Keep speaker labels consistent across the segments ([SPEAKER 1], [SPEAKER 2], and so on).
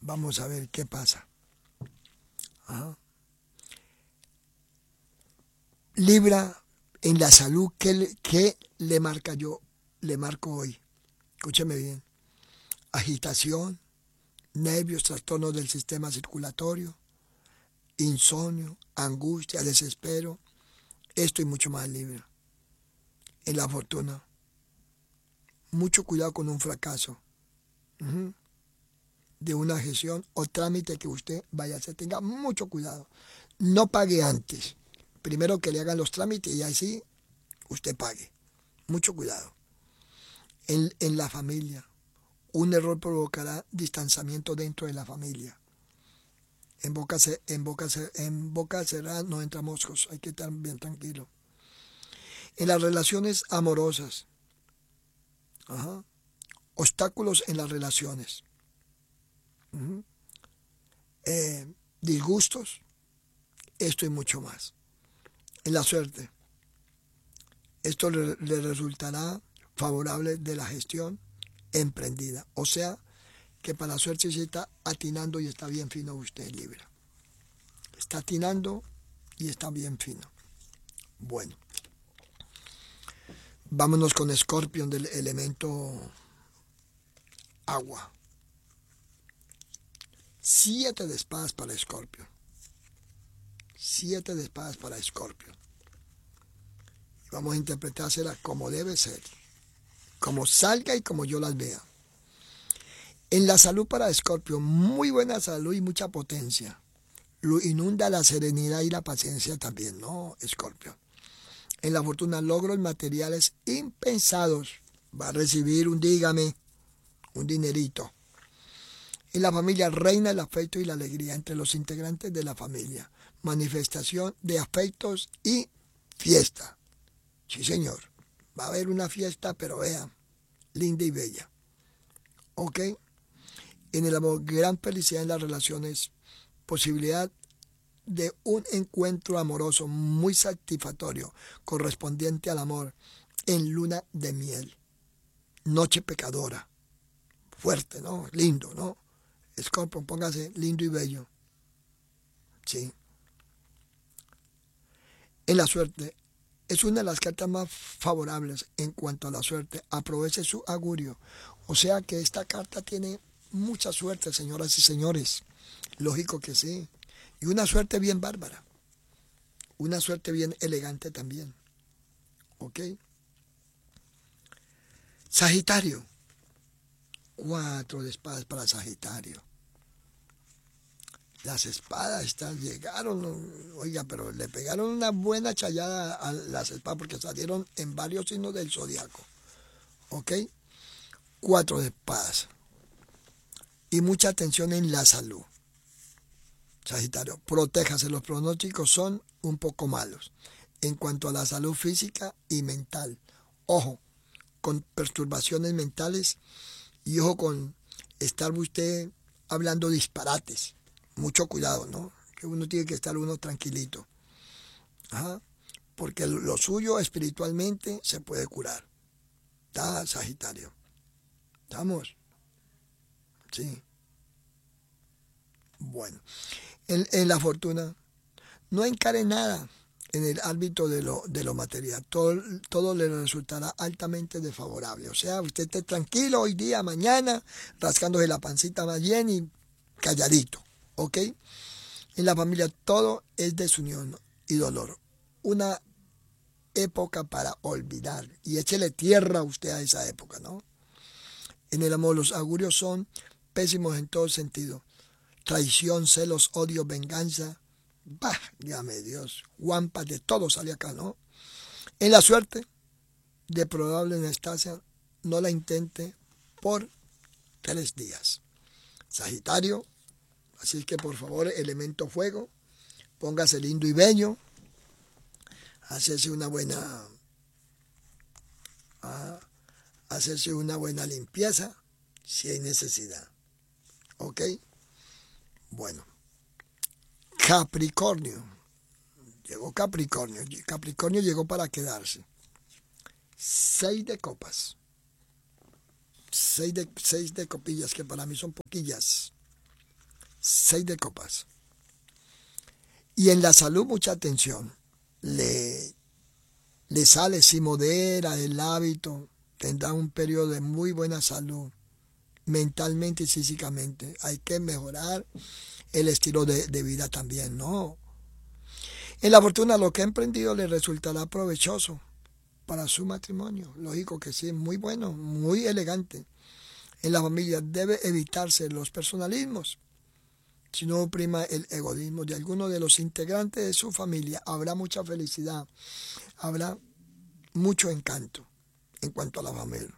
[SPEAKER 1] Vamos a ver qué pasa. Ajá. Libra, en la salud, ¿qué le marca yo? Le marco hoy. Escúcheme bien. Agitación, nervios, trastornos del sistema circulatorio, insomnio, angustia, desespero. Esto y mucho más, Libra. En la fortuna. Mucho cuidado con un fracaso. Uh-huh. De una gestión o trámite que usted vaya a hacer. Tenga mucho cuidado. No pague antes. Primero que le hagan los trámites y así usted pague. Mucho cuidado. En la familia. Un error provocará distanciamiento dentro de la familia. En boca cerrada no entra moscos. Hay que estar bien tranquilo. En las relaciones amorosas. Ajá. Obstáculos en las relaciones. Uh-huh. Disgustos. Esto y mucho más. En la suerte. Esto le resultará favorable de la gestión emprendida. O sea, que para la suerte se está atinando y está bien fino usted, Libra. Está atinando y está bien fino. Bueno, vámonos con Escorpión del elemento agua. 7 de espadas para Escorpión. 7 de espadas para Escorpión. Vamos a interpretársela como debe ser. Como salga y como yo las vea. En la salud para Escorpio, muy buena salud y mucha potencia. Lo inunda la serenidad y la paciencia también, ¿no, Escorpio? En la fortuna, logros materiales impensados. Va a recibir un dígame, un dinerito. En la familia reina el afecto y la alegría entre los integrantes de la familia. Manifestación de afectos y fiesta. Sí, señor. Va a haber una fiesta, pero vean, linda y bella. ¿Ok? En el amor, gran felicidad en las relaciones, posibilidad de un encuentro amoroso muy satisfactorio, correspondiente al amor, en luna de miel. Noche pecadora, fuerte, ¿no? Lindo, ¿no? Escorpio, póngase lindo y bello. Sí. En la suerte, es una de las cartas más favorables en cuanto a la suerte. Aproveche su augurio. O sea que esta carta tiene mucha suerte, señoras y señores. Lógico que sí. Y una suerte bien bárbara. Una suerte bien elegante también. ¿Ok? Sagitario. 4 de espadas para Sagitario. Las espadas llegaron, oiga, pero le pegaron una buena chayada a las espadas porque salieron en varios signos del zodiaco. ¿Ok? 4 de espadas. Y mucha atención en la salud. Sagitario, protéjase, los pronósticos son un poco malos en cuanto a la salud física y mental. Ojo, con perturbaciones mentales y ojo con estar usted hablando disparates. Mucho cuidado, ¿no? Que uno tiene que estar uno tranquilito. Ajá. Porque lo suyo espiritualmente se puede curar. ¿Está, Sagitario? ¿Estamos? Sí. Bueno. En la fortuna, no encare nada en el ámbito de lo material. Todo le resultará altamente desfavorable. O sea, usted esté tranquilo hoy día, mañana, rascándose la pancita más bien y calladito. ¿Ok? En la familia todo es desunión y dolor. Una época para olvidar. Y échele tierra a usted a esa época, ¿no? En el amor los augurios son pésimos en todo sentido. Traición, celos, odio, venganza. Bah, llame Dios. Guampas de todo sale acá, ¿no? En la suerte de probable anastasia, no la intente por 3 días. Sagitario, así es que por favor, elemento fuego, póngase lindo y bello, hacerse una buena, hacerse una buena limpieza si hay necesidad. ¿Ok? Bueno. Capricornio. Llegó Capricornio. Capricornio llegó para quedarse. 6 de copas. 6 de copillas, que para mí son poquillas. 6 de copas. Y en la salud, mucha atención. Le sale, si modera el hábito, tendrá un periodo de muy buena salud, mentalmente y físicamente. Hay que mejorar el estilo de vida también, ¿no? En la fortuna, lo que ha emprendido le resultará provechoso para su matrimonio. Lógico que sí, muy bueno, muy elegante. En la familia debe evitarse los personalismos. Si no prima el egoísmo de alguno de los integrantes de su familia, habrá mucha felicidad, habrá mucho encanto en cuanto a la familia.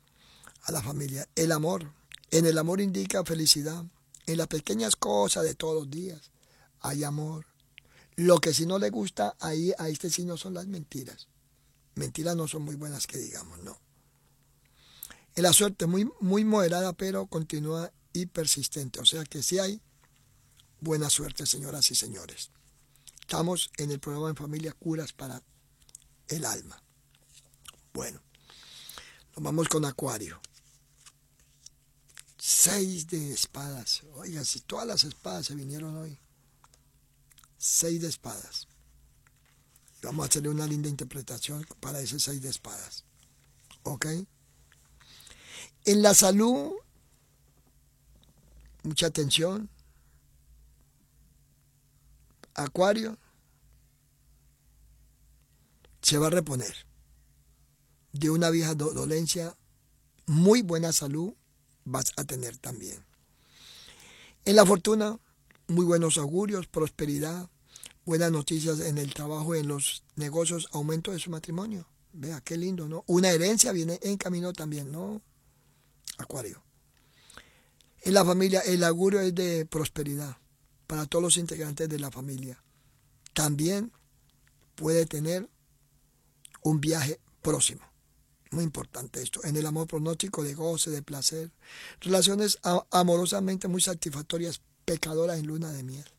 [SPEAKER 1] El amor. En el amor indica felicidad. En las pequeñas cosas de todos los días hay amor. Lo que si no le gusta ahí a este signo son las mentiras. Mentiras no son muy buenas que digamos, no. En la suerte muy moderada, pero continua y persistente. O sea que sí hay buena suerte, señoras y señores. Estamos en el programa en familia Curas para el alma. Bueno, nos vamos con Acuario. 6 de espadas. Oiga, si todas las espadas se vinieron hoy. 6 de espadas. Vamos a hacerle una linda interpretación para ese 6 de espadas. ¿Ok? En la salud, mucha atención. Acuario se va a reponer de una vieja dolencia. Muy buena salud vas a tener también. En la fortuna, muy buenos augurios, prosperidad, buenas noticias en el trabajo, en los negocios, aumento de su matrimonio. Vea, qué lindo, ¿no? Una herencia viene en camino también, ¿no? Acuario. En la familia, el augurio es de prosperidad para todos los integrantes de la familia. También puede tener un viaje próximo. Muy importante esto. En el amor, pronóstico de goce, de placer. Relaciones amorosamente muy satisfactorias, pecadoras en luna de miel.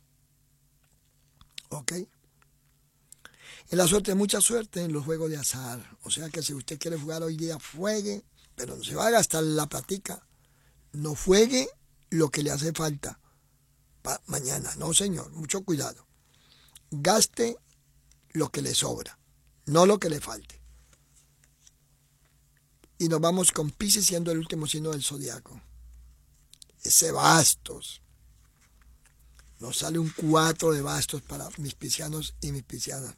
[SPEAKER 1] ¿Ok? En la suerte, mucha suerte en los juegos de azar. O sea que si usted quiere jugar hoy día, juegue, pero no se va a gastar la platica. No juegue lo que le hace falta para mañana. No, señor, mucho cuidado. Gaste lo que le sobra, no lo que le falte. Y nos vamos con Piscis, siendo el último signo del zodiaco. Ese bastos. Nos sale un 4 de bastos para mis piscianos y mis piscianas.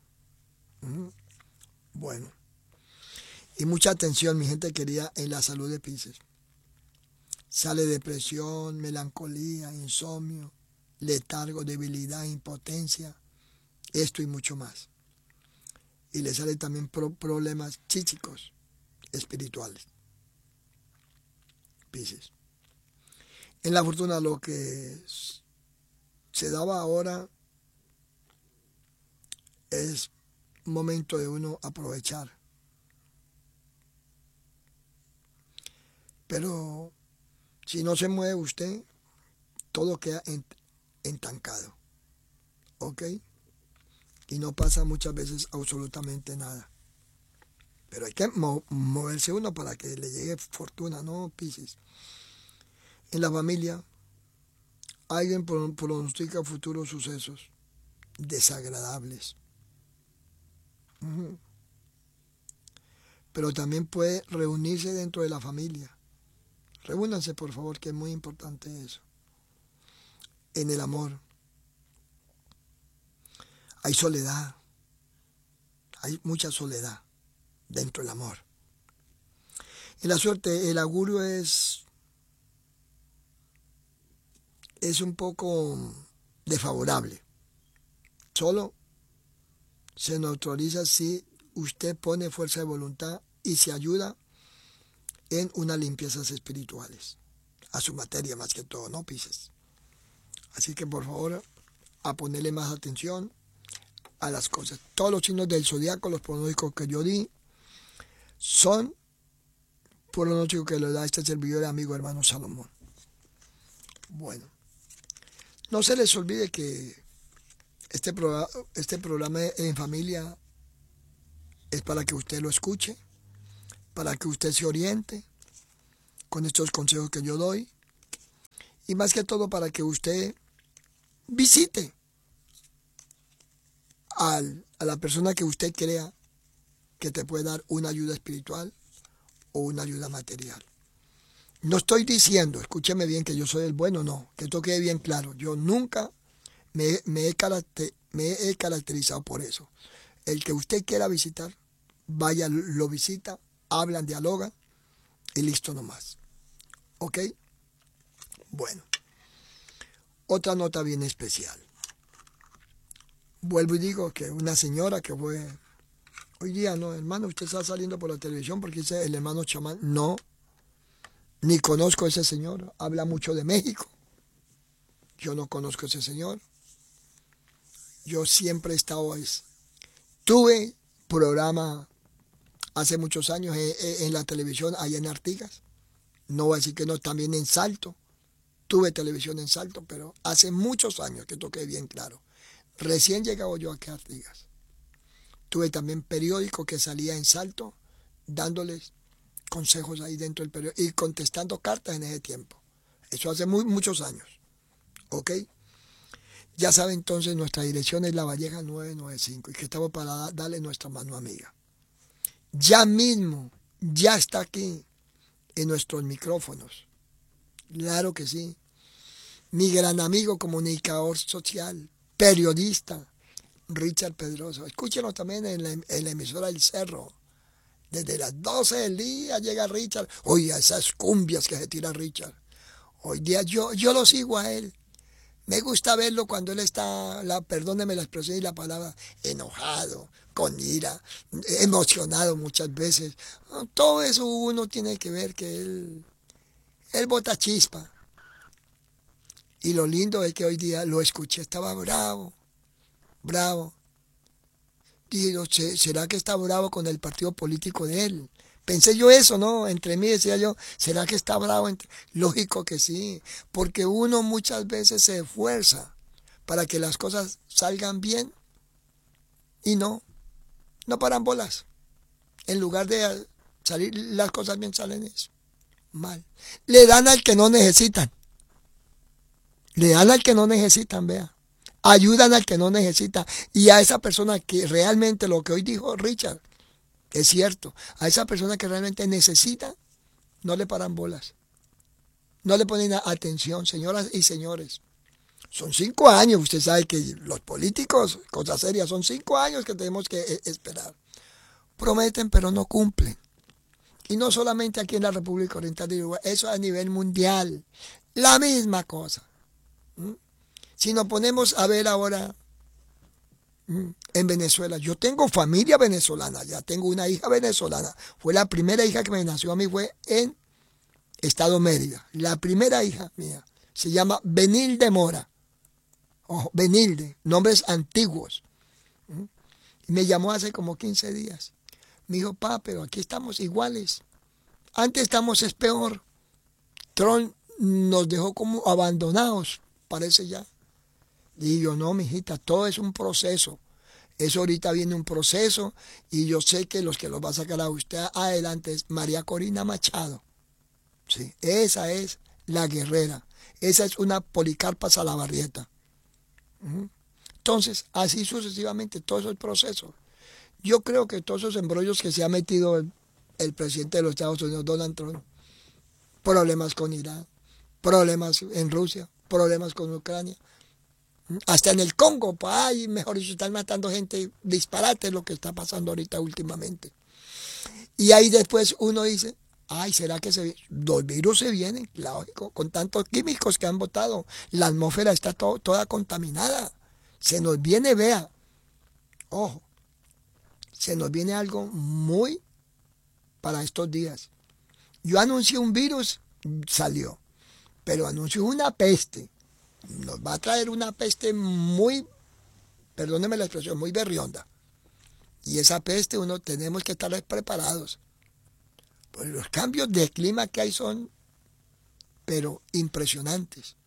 [SPEAKER 1] Bueno. Y mucha atención, mi gente querida, en la salud de Piscis. Sale depresión, melancolía, insomnio, letargo, debilidad, impotencia, esto y mucho más. Y le salen también problemas psíquicos, espirituales. Piscis. En la fortuna, lo que se daba ahora es momento de uno aprovechar. Pero si no se mueve usted, todo queda entancado. ¿Ok? Y no pasa muchas veces absolutamente nada. Pero hay que moverse uno para que le llegue fortuna, ¿no, Piscis? En la familia, alguien pronostica futuros sucesos desagradables. Pero también puede reunirse dentro de la familia. Reúnanse, por favor, que es muy importante eso. En el amor hay soledad, hay mucha soledad dentro del amor. En la suerte, el augurio es un poco desfavorable. Solo se neutraliza si usted pone fuerza de voluntad y se ayuda en unas limpiezas espirituales, a su materia más que todo, ¿no, Piscis? Así que por favor, a ponerle más atención a las cosas. Todos los signos del zodiaco, los pronósticos que yo di, son pronósticos que le da este servidor amigo hermano Salomón. Bueno, no se les olvide que este programa en familia es para que usted lo escuche, para que usted se oriente con estos consejos que yo doy Y más que todo para que usted visite a la persona que usted crea que te puede dar una ayuda espiritual o una ayuda material. No estoy diciendo, escúcheme bien, que yo soy el bueno, no, que esto quede bien claro. Yo nunca me he caracterizado por eso. El que usted quiera visitar, vaya, lo visita, hablan, dialogan y listo nomás. ¿Ok? Bueno, otra nota bien especial. Vuelvo y digo que una señora que fue, hoy día no, hermano, usted está saliendo por la televisión porque dice el hermano chamán. No, ni conozco a ese señor. Habla mucho de México. Yo no conozco a ese señor. Yo siempre he estado, tuve programa hace muchos años en la televisión allá en Artigas. No voy a decir que no, también en Salto. Tuve televisión en Salto, pero hace muchos años, que toqué bien claro. Recién llegado yo aquí a Artigas. Tuve también periódico que salía en Salto, dándoles consejos ahí dentro del periódico y contestando cartas en ese tiempo. Eso hace muchos años. ¿Ok? Ya sabe entonces, nuestra dirección es La Valleja 995 y que estamos para darle nuestra mano amiga. Ya mismo, ya está aquí en nuestros micrófonos. Claro que sí. Mi gran amigo comunicador social, periodista, Richard Pedroso. Escúchenos también en la emisora El Cerro. Desde las 12 del día llega Richard. Oye, esas cumbias que se tira Richard. Hoy día yo lo sigo a él. Me gusta verlo cuando él está, perdóneme la expresión y la palabra, enojado, con ira, emocionado muchas veces. Todo eso uno tiene que ver que él bota chispa. Y lo lindo es que hoy día lo escuché, estaba bravo. Digo, ¿será que está bravo con el partido político de él? Pensé yo eso, ¿no? Entre mí decía yo, ¿será que está bravo? Lógico que sí, porque uno muchas veces se esfuerza para que las cosas salgan bien y no paran bolas. En lugar de salir las cosas bien, salen mal. Le dan al que no necesitan. Le dan al que no necesitan, vea. Ayudan al que no necesita. Y a esa persona que realmente, lo que hoy dijo Richard, es cierto, a esa persona que realmente necesita, no le paran bolas. No le ponen atención, señoras y señores. Son 5 años, usted sabe que los políticos, cosas serias, son 5 años que tenemos que esperar. Prometen, pero no cumplen. Y no solamente aquí en la República Oriental de Uruguay, eso a nivel mundial. La misma cosa. Si nos ponemos a ver ahora en Venezuela, yo tengo familia venezolana, ya tengo una hija venezolana. Fue la primera hija que me nació a mí, fue en Estado Mérida. La primera hija mía se llama Benilde Mora. Ojo, Benilde, nombres antiguos. Y me llamó hace como 15 días. Me dijo, pa, pero aquí estamos iguales. Antes estamos es peor. Trump nos dejó como abandonados, parece ya. Y yo, no, mijita, todo es un proceso. Eso ahorita viene un proceso y yo sé que los que los va a sacar a usted adelante es María Corina Machado. Sí, esa es la guerrera. Esa es una Policarpa Salabarrieta. Entonces, así sucesivamente, todo eso es el proceso. Yo creo que todos esos embrollos que se ha metido el presidente de los Estados Unidos, Donald Trump, problemas con Irán, problemas en Rusia, problemas con Ucrania, hasta en el Congo, ay, mejor dicho, están matando gente, disparate lo que está pasando ahorita últimamente. Y ahí después uno dice, ay, ¿será que los virus se vienen? Lógico, con tantos químicos que han botado, la atmósfera está toda contaminada. Se nos viene, vea, ojo, se nos viene algo muy para estos días. Yo anuncié un virus, salió, pero anunció una peste. Nos va a traer una peste muy, perdóneme la expresión, muy berrionda. Y esa peste uno tenemos que estar preparados. Pues los cambios de clima que hay son, pero impresionantes.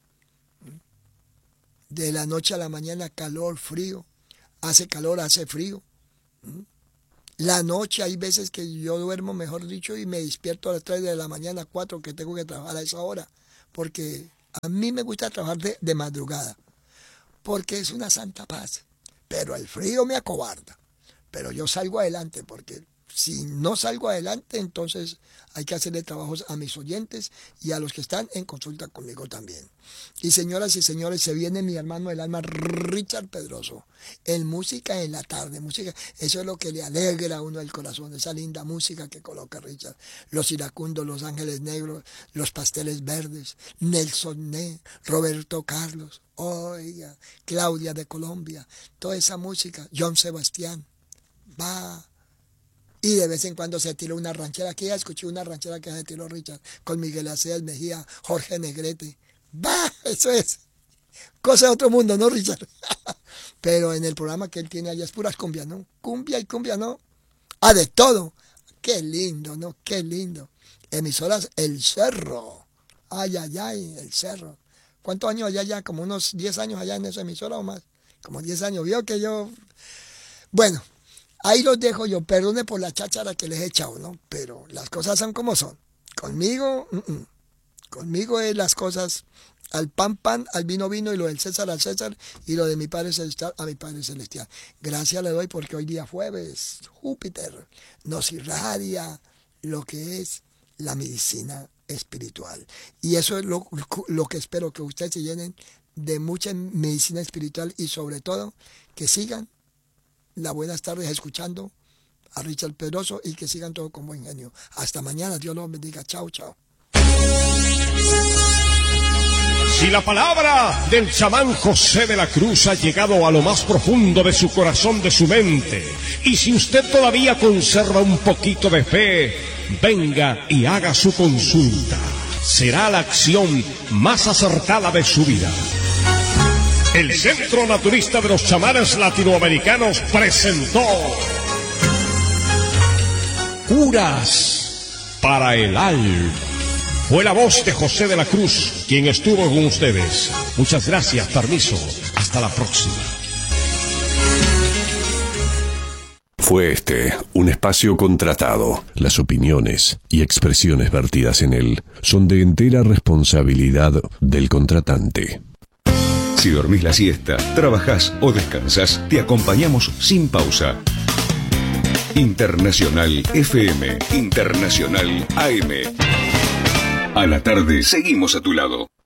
[SPEAKER 1] De la noche a la mañana, calor, frío. Hace calor, hace frío. La noche hay veces que yo duermo, mejor dicho, y me despierto a las 3 de la mañana, 4, que tengo que trabajar a esa hora. Porque A mí me gusta trabajar de madrugada, porque es una santa paz. Pero el frío me acobarda. Pero yo salgo adelante, porque si no salgo adelante, entonces hay que hacerle trabajos a mis oyentes y a los que están en consulta conmigo también. Y señoras y señores, se viene mi hermano del alma, Richard Pedroso, en Música en la Tarde. Música, eso es lo que le alegra a uno el corazón, esa linda música que coloca Richard. Los iracundos, los ángeles negros, los pasteles verdes, Nelson Né, Roberto Carlos, oiga, Claudia de Colombia, toda esa música, John Sebastián, va. Y de vez en cuando se tiró una ranchera, que ya escuché una ranchera que se tiró Richard, con Miguel Aceves Mejía, Jorge Negrete. ¡Bah! Eso es cosa de otro mundo, ¿no, Richard? Pero en el programa que él tiene allá es puras cumbias, ¿no? Cumbia y cumbia, ¿no? Ah, de todo. Qué lindo, ¿no? Qué lindo. Emisoras El Cerro. Ay, ay, ay, El Cerro. ¿Cuántos años allá ya? Como unos 10 años allá en esa emisora o más. Como 10 años. Vio que yo... Bueno, ahí los dejo yo. Perdone por la cháchara que les he echado, ¿no? Pero las cosas son como son. Conmigo, conmigo es las cosas al pan, pan, al vino, vino, y lo del César al César, y lo de mi Padre Celestial a mi Padre Celestial. Gracias le doy porque hoy día jueves, Júpiter nos irradia lo que es la medicina espiritual. Y eso es lo que espero, que ustedes se llenen de mucha medicina espiritual y sobre todo que sigan las buenas tardes escuchando a Richard Pedroso y que sigan todo con buen genio. Hasta mañana, Dios los bendiga. Chao, chao.
[SPEAKER 2] Si la palabra del chamán José de la Cruz ha llegado a lo más profundo de su corazón, de su mente, y si usted todavía conserva un poquito de fe, venga y haga su consulta. Será la acción más acertada de su vida. El Centro Naturista de los Chamanes Latinoamericanos presentó Curas para el Alma. Fue la voz de José de la Cruz quien estuvo con ustedes. Muchas gracias, permiso. Hasta la próxima.
[SPEAKER 3] Fue este un espacio contratado. Las opiniones y expresiones vertidas en él son de entera responsabilidad del contratante.
[SPEAKER 4] Si dormís la siesta, trabajás o descansás, te acompañamos sin pausa. Internacional FM, Internacional AM. A la tarde seguimos a tu lado.